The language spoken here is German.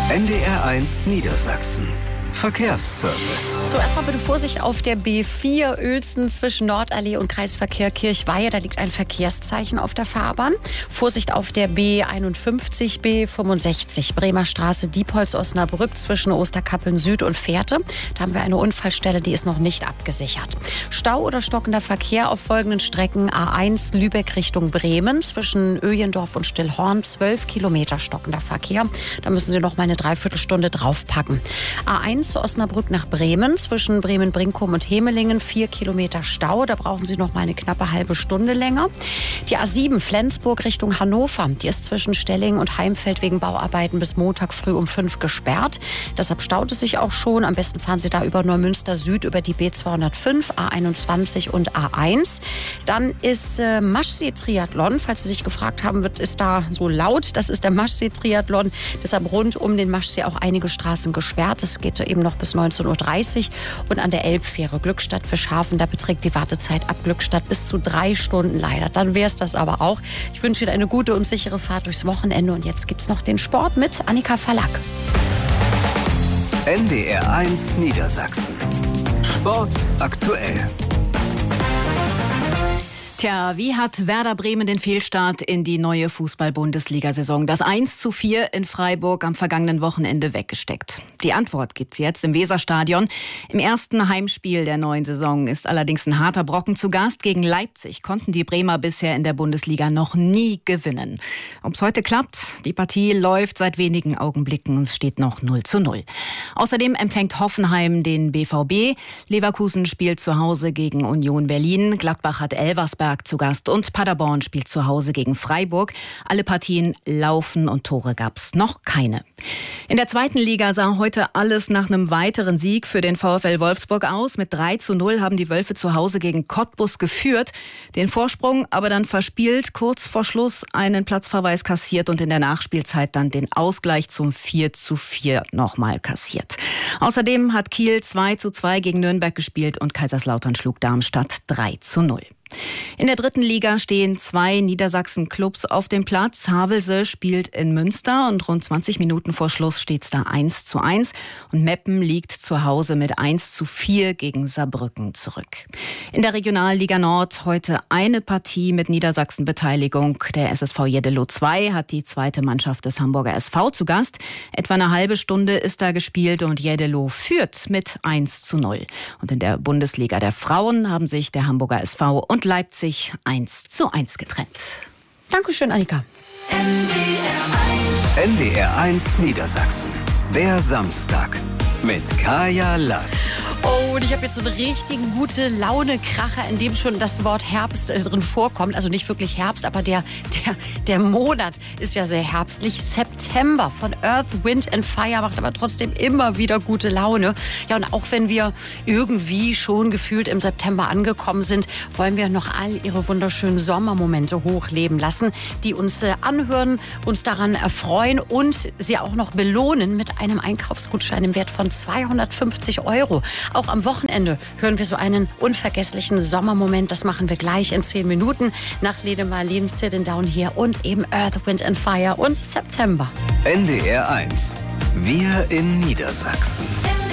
NDR1 Niedersachsen. Verkehrsservice. So, erstmal bitte Vorsicht auf der B4 Uelzen zwischen Nordallee und Kreisverkehr Kirchweihe. Da liegt ein Verkehrszeichen auf der Fahrbahn. Vorsicht auf der B51, B65 Bremer Straße, Diepholz, Osnabrück zwischen Osterkappeln Süd und Fährte. Da haben wir eine Unfallstelle, die ist noch nicht abgesichert. Stau oder stockender Verkehr auf folgenden Strecken: A1 Lübeck Richtung Bremen zwischen Öjendorf und Stillhorn, 12 Kilometer stockender Verkehr. Da müssen Sie noch mal eine Dreiviertelstunde draufpacken. A1 Osnabrück nach Bremen zwischen Bremen-Brinkum und Hemelingen, 4 Kilometer Stau. Da brauchen Sie noch mal eine knappe halbe Stunde länger. Die A7 Flensburg Richtung Hannover, die ist zwischen Stellingen und Heimfeld wegen Bauarbeiten bis Montag früh um 5 gesperrt. Deshalb staut es sich auch schon. Am besten fahren Sie da über Neumünster Süd über die B205, A21 und A1. Dann ist Maschsee-Triathlon. Falls Sie sich gefragt haben, wird es da so laut? Das ist der Maschsee-Triathlon. Deshalb rund um den Maschsee auch einige Straßen gesperrt. Es geht eben noch bis 19.30 Uhr. Und an der Elbfähre Glückstadt-Fischhafen, da beträgt die Wartezeit ab Glückstadt bis zu 3 Stunden leider. Dann wäre es das aber auch. Ich wünsche Ihnen eine gute und sichere Fahrt durchs Wochenende. Und jetzt gibt es noch den Sport mit Annika Verlack. NDR1 Niedersachsen. Sport aktuell. Tja, wie hat Werder Bremen den Fehlstart in die neue Fußball-Bundesliga-Saison, das 1:4 in Freiburg am vergangenen Wochenende, weggesteckt? Die Antwort gibt's jetzt im Weserstadion. Im ersten Heimspiel der neuen Saison ist allerdings ein harter Brocken zu Gast. Gegen Leipzig konnten die Bremer bisher in der Bundesliga noch nie gewinnen. Ob's heute klappt, die Partie läuft seit wenigen Augenblicken und es steht noch 0:0. Außerdem empfängt Hoffenheim den BVB. Leverkusen spielt zu Hause gegen Union Berlin. Gladbach hat Elversberg zu Gast und Paderborn spielt zu Hause gegen Freiburg. Alle Partien laufen und Tore gab's noch keine. In der zweiten Liga sah heute alles nach einem weiteren Sieg für den VfL Wolfsburg aus. Mit 3:0 haben die Wölfe zu Hause gegen Cottbus geführt, den Vorsprung aber dann verspielt, kurz vor Schluss einen Platzverweis kassiert und in der Nachspielzeit dann den Ausgleich zum 4:4 nochmal kassiert. Außerdem hat Kiel 2:2 gegen Nürnberg gespielt und Kaiserslautern schlug Darmstadt 3:0. In der dritten Liga stehen 2 Niedersachsen-Clubs auf dem Platz. Havelse spielt in Münster und rund 20 Minuten vor Schluss steht es da 1:1. Und Meppen liegt zu Hause mit 1:4 gegen Saarbrücken zurück. In der Regionalliga Nord heute eine Partie mit Niedersachsen-Beteiligung. Der SSV Jeddelo 2 hat die zweite Mannschaft des Hamburger SV zu Gast. Etwa eine halbe Stunde ist da gespielt und Jeddelo führt mit 1:0. Und in der Bundesliga der Frauen haben sich der Hamburger SV und Leipzig 1:1 getrennt. Dankeschön, Annika. NDR1 Niedersachsen. Der Samstag mit Kaya Lass. Oh, und ich habe jetzt so eine richtig gute Laune-Kracher, in dem schon das Wort Herbst drin vorkommt. Also nicht wirklich Herbst, aber der Monat ist ja sehr herbstlich. September von Earth, Wind and Fire macht aber trotzdem immer wieder gute Laune. Ja, und auch wenn wir irgendwie schon gefühlt im September angekommen sind, wollen wir noch all ihre wunderschönen Sommermomente hochleben lassen, die uns anhören, uns daran erfreuen und sie auch noch belohnen mit einem Einkaufsgutschein im Wert von 250 €. Auch am Wochenende hören wir so einen unvergesslichen Sommermoment. Das machen wir gleich in 10 Minuten nach Lene Marleen, Sit Down hier und eben Earth, Wind and Fire und September. NDR1. Wir in Niedersachsen.